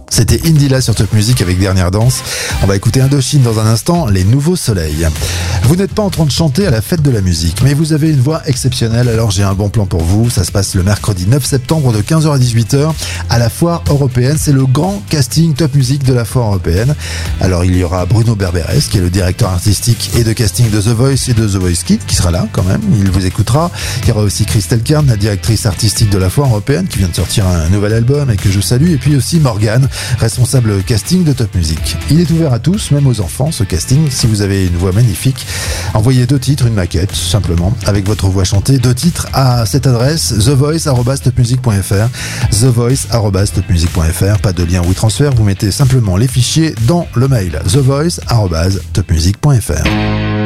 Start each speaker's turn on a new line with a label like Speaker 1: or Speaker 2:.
Speaker 1: C'était Indila sur Top Music avec Dernière Danse. On va écouter Indochine dans un instant, Les Nouveaux Soleils. Vous n'êtes pas en train de chanter à la fête de la musique, mais vous avez une voix exceptionnelle, alors j'ai un bon plan pour vous. Ça se passe le mercredi 9 septembre de 15h à 18h à la Foire Européenne. C'est le grand casting Top Music de la Foire Européenne. Alors il y aura Bruno Berberes, qui est le directeur artistique et de casting de The Voice et de The Voice Kids, qui sera là quand même, il vous écoutera. Il y aura aussi Christelle Kern, la directrice artistique de la Foire Européenne, qui vient de sortir un nouvel album et que je salue, et puis aussi Morgane, responsable casting de Top Music. Il est ouvert à tous, même aux enfants, ce casting. Si vous avez une voix magnifique, envoyez 2 titres, une maquette, simplement, avec votre voix chantée, 2 titres à cette adresse, thevoice@topmusic.fr, thevoice@topmusic.fr, pas de lien WeTransfer, vous mettez simplement les fichiers dans le mail, thevoice@topmusic.fr.